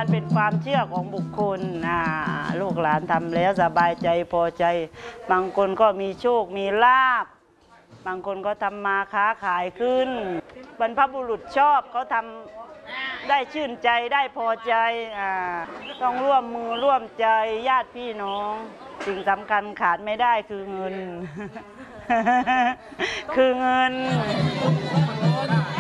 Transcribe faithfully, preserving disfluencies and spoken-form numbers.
มันเป็นความเชื่อของบุคคลนะลูกหลานทำแล้วสบายใจพอใจบางคนก็มีโชคมีลาภบางคนก็ทำมาค้าขายขึ้นบรรพบุรุษชอบเขาทำได้ชื่นใจได้พอใจอ่าต้องร่วมมือร่วมใจญาติพี่น้องสิ่งสำคัญขาดไม่ได้คือเงิน คือเงิน